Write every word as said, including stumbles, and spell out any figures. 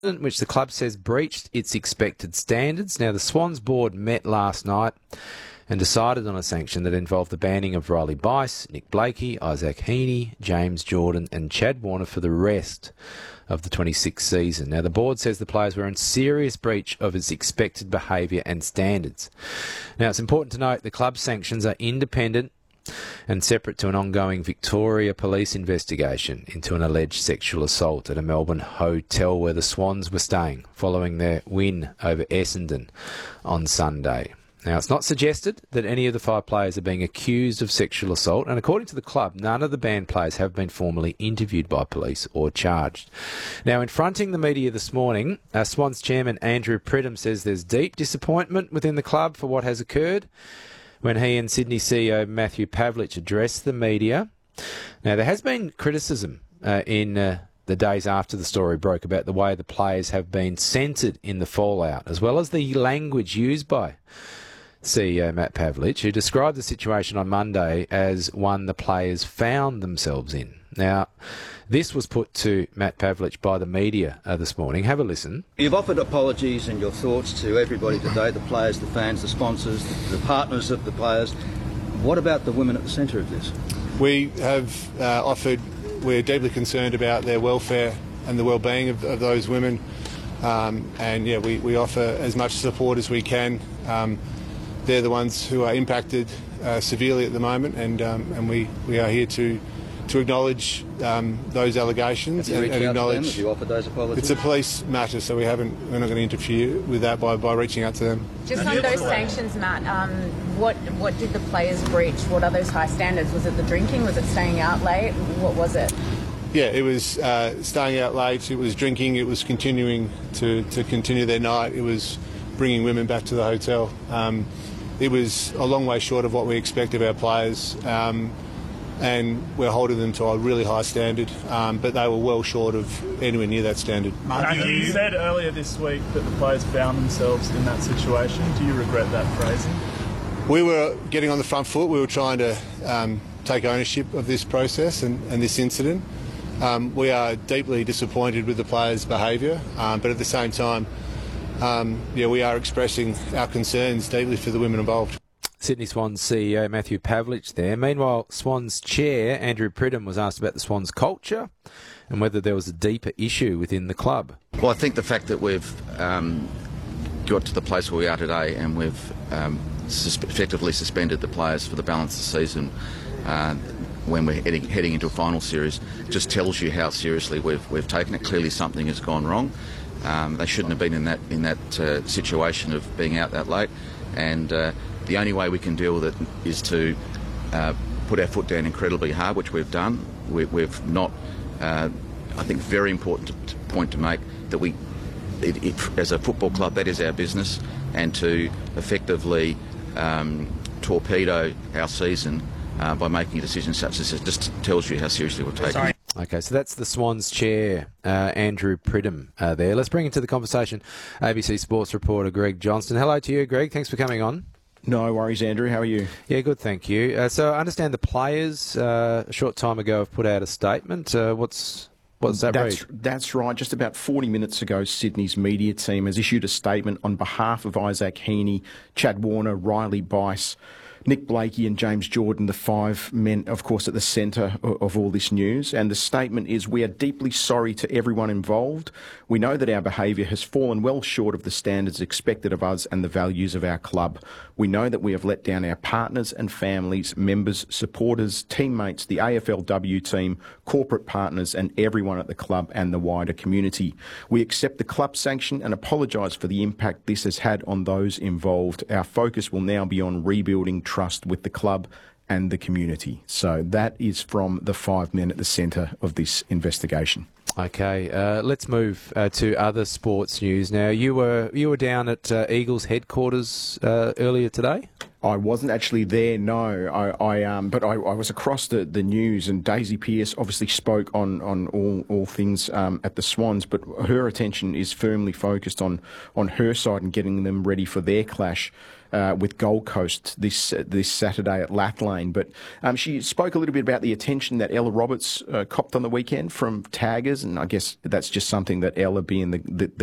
which the club says breached its expected standards. Now, the Swans board met last night and decided on a sanction that involved the banning of Riley Bice, Nick Blakey, Isaac Heaney, James Jordan and Chad Warner for the rest of the twenty-six season. Now, the board says the players were in serious breach of its expected behaviour and standards. Now, it's important to note the club sanctions are independent and separate to an ongoing Victoria Police investigation into an alleged sexual assault at a Melbourne hotel where the Swans were staying following their win over Essendon on Sunday. Now, it's not suggested that any of the five players are being accused of sexual assault, and according to the club, none of the banned players have been formally interviewed by police or charged. Now, in fronting the media this morning, uh, Swans chairman Andrew Pridham says there's deep disappointment within the club for what has occurred when he and Sydney C E O Matthew Pavlich addressed the media. Now, there has been criticism uh, in uh, the days after the story broke about the way the players have been censored in the fallout, as well as the language used by C E O Matt Pavlich, who described the situation on Monday as one the players found themselves in. Now, this was put to Matt Pavlich by the media uh, this morning. Have a listen. You've offered apologies and your thoughts to everybody today, the players, the fans, the sponsors, the, the partners of the players. What about the women at the centre of this? We have uh, offered, we're deeply concerned about their welfare and the well-being of, of those women. Um, and, yeah, we, we offer as much support as we can. Um, they're the ones who are impacted uh, severely at the moment, and, um, and we, we are here to to acknowledge um, those allegations and, and acknowledge. Have you offered those apologies? It's a police matter, so we haven't. We're not going to interfere with that by, by reaching out to them. Just on those sanctions, Matt. Um, what what did the players breach? What are those high standards? Was it the drinking? Was it staying out late? What was it? Yeah, it was uh, staying out late. It was drinking. It was continuing to, to continue their night. It was bringing women back to the hotel. Um, it was a long way short of what we expect of our players. Um, and we're holding them to a really high standard, um, but they were well short of anywhere near that standard. Matthew, you said earlier this week that the players found themselves in that situation. Do you regret that phrasing? We were getting on the front foot. We were trying to um, take ownership of this process and, and this incident. Um, we are deeply disappointed with the players' behaviour, um, but at the same time, um, yeah, we are expressing our concerns deeply for the women involved. Sydney Swans C E O Matthew Pavlich there. Meanwhile, Swans chair Andrew Pridham was asked about the Swans culture and whether there was a deeper issue within the club. Well, I think the fact that we've um, got to the place where we are today and we've um, sus- effectively suspended the players for the balance of the season uh, when we're heading, heading into a final series just tells you how seriously we've, we've taken it. Clearly something has gone wrong. Um, they shouldn't have been in that, in that uh, situation of being out that late. And uh, the only way we can deal with it is to uh, put our foot down incredibly hard, which we've done. We, we've not, uh, I think, very important to, to point to make that we, it, it, as a football club, that is our business, and to effectively um, torpedo our season uh, by making a decision such as this just tells you how seriously we're taking it. Okay, so that's the Swans chair, uh, Andrew Pridham uh, there. Let's bring into the conversation A B C Sports reporter Greg Johnston. Hello to you, Greg. Thanks for coming on. No worries, Andrew. How are you? Yeah, good, thank you. Uh, so I understand the players uh, a short time ago have put out a statement. Uh, what's what's that that's, read? That's right. Just about forty minutes ago, Sydney's media team has issued a statement on behalf of Isaac Heaney, Chad Warner, Riley Bice, Nick Blakey and James Jordan, the five men, of course, at the centre of, of all this news. And the statement is, we are deeply sorry to everyone involved. We know that our behaviour has fallen well short of the standards expected of us and the values of our club. We know that we have let down our partners and families, members, supporters, teammates, the A F L W team, corporate partners and everyone at the club and the wider community. We accept the club sanction and apologise for the impact this has had on those involved. Our focus will now be on rebuilding trust with the club and the community. So that is from the five men at the centre of this investigation. Okay, uh, let's move uh, to other sports news now. You were you were down at uh, Eagles headquarters uh, earlier today? I wasn't actually there, no. I, I um, but I, I was across the, the news, and Daisy Pearce obviously spoke on on all all things um, at the Swans, but her attention is firmly focused on on her side and getting them ready for their clash Uh, with Gold Coast this uh, this Saturday at Lathlane. But um, she spoke a little bit about the attention that Ella Roberts uh, copped on the weekend from taggers, and I guess that's just something that Ella, being the, the, the